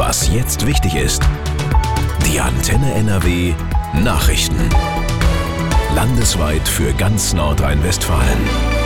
Was jetzt wichtig ist. Die Antenne NRW Nachrichten. Landesweit für ganz Nordrhein-Westfalen.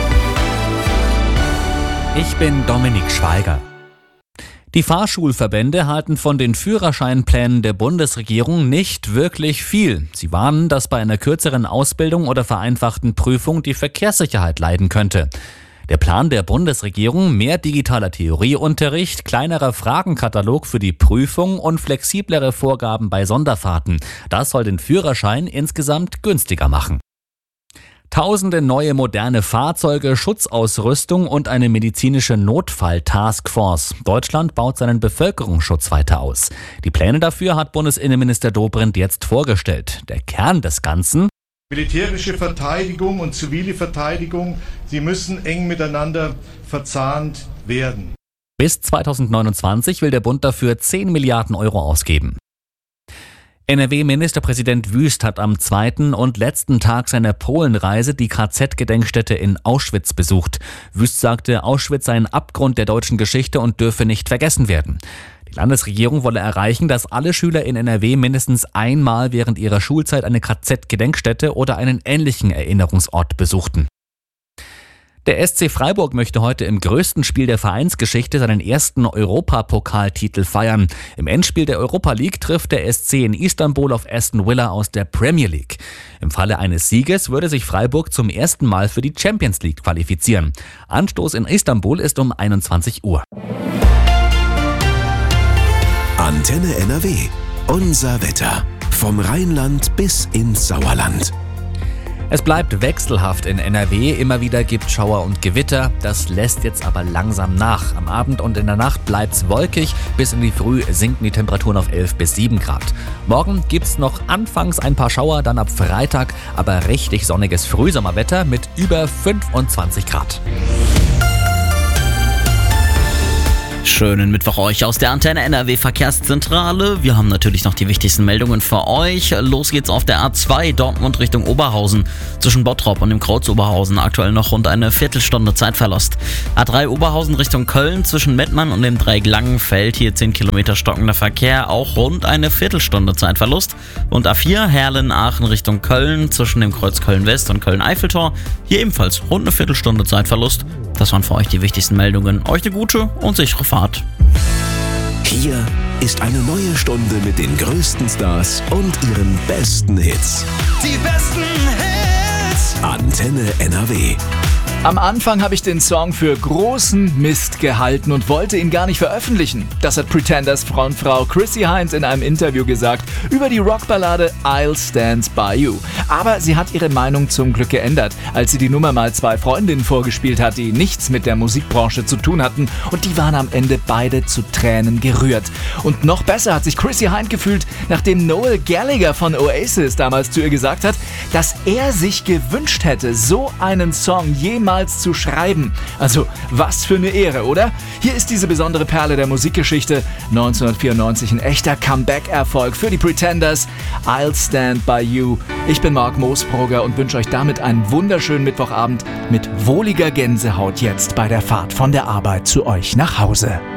Ich bin Dominik Schweiger. Die Fahrschulverbände halten von den Führerscheinplänen der Bundesregierung nicht wirklich viel. Sie warnen, dass bei einer kürzeren Ausbildung oder vereinfachten Prüfung die Verkehrssicherheit leiden könnte. Der Plan der Bundesregierung, mehr digitaler Theorieunterricht, kleinerer Fragenkatalog für die Prüfung und flexiblere Vorgaben bei Sonderfahrten. Das soll den Führerschein insgesamt günstiger machen. Tausende neue moderne Fahrzeuge, Schutzausrüstung und eine medizinische Notfall-Taskforce. Deutschland baut seinen Bevölkerungsschutz weiter aus. Die Pläne dafür hat Bundesinnenminister Dobrindt jetzt vorgestellt. Der Kern des Ganzen: militärische Verteidigung und zivile Verteidigung, sie müssen eng miteinander verzahnt werden. Bis 2029 will der Bund dafür 10 Milliarden Euro ausgeben. NRW-Ministerpräsident Wüst hat am zweiten und letzten Tag seiner Polenreise die KZ-Gedenkstätte in Auschwitz besucht. Wüst sagte, Auschwitz sei ein Abgrund der deutschen Geschichte und dürfe nicht vergessen werden. Die Landesregierung wolle erreichen, dass alle Schüler in NRW mindestens einmal während ihrer Schulzeit eine KZ-Gedenkstätte oder einen ähnlichen Erinnerungsort besuchten. Der SC Freiburg möchte heute im größten Spiel der Vereinsgeschichte seinen ersten Europapokaltitel feiern. Im Endspiel der Europa League trifft der SC in Istanbul auf Aston Villa aus der Premier League. Im Falle eines Sieges würde sich Freiburg zum ersten Mal für die Champions League qualifizieren. Anstoß in Istanbul ist um 21 Uhr. Antenne NRW. Unser Wetter. Vom Rheinland bis ins Sauerland. Es bleibt wechselhaft in NRW, immer wieder gibt Schauer und Gewitter, das lässt jetzt aber langsam nach. Am Abend und in der Nacht bleibt's wolkig, bis in die Früh sinken die Temperaturen auf 11 bis 7 Grad. Morgen gibt's noch anfangs ein paar Schauer, dann ab Freitag aber richtig sonniges Frühsommerwetter mit über 25 Grad. Schönen Mittwoch euch aus der Antenne NRW Verkehrszentrale. Wir haben natürlich noch die wichtigsten Meldungen für euch. Los geht's auf der A2 Dortmund Richtung Oberhausen. Zwischen Bottrop und dem Kreuz Oberhausen aktuell noch rund eine Viertelstunde Zeitverlust. A3 Oberhausen Richtung Köln zwischen Mettmann und dem Dreieck Langenfeld. Hier 10 Kilometer stockender Verkehr, auch rund eine Viertelstunde Zeitverlust. Und A4 Herlen-Aachen Richtung Köln zwischen dem Kreuz Köln-West und Köln-Eiffeltor. Hier ebenfalls rund eine Viertelstunde Zeitverlust. Das waren für euch die wichtigsten Meldungen. Euch eine gute und sichere Fahrt. Hier ist eine neue Stunde mit den größten Stars und ihren besten Hits. Die besten Hits. Antenne NRW. Am Anfang habe ich den Song für großen Mist gehalten und wollte ihn gar nicht veröffentlichen. Das hat Pretenders Frontfrau Chrissy Hynde in einem Interview gesagt über die Rockballade I'll Stand By You. Aber sie hat ihre Meinung zum Glück geändert, als sie die Nummer mal 2 Freundinnen vorgespielt hat, die nichts mit der Musikbranche zu tun hatten, und die waren am Ende beide zu Tränen gerührt. Und noch besser hat sich Chrissy Hynde gefühlt, nachdem Noel Gallagher von Oasis damals zu ihr gesagt hat, dass er sich gewünscht hätte, so einen Song jemals zu schreiben. Also, was für eine Ehre, oder? Hier ist diese besondere Perle der Musikgeschichte. 1994 ein echter Comeback-Erfolg für die Pretenders. I'll Stand By You. Ich bin Marc Moosbrugger und wünsche euch damit einen wunderschönen Mittwochabend mit wohliger Gänsehaut jetzt bei der Fahrt von der Arbeit zu euch nach Hause.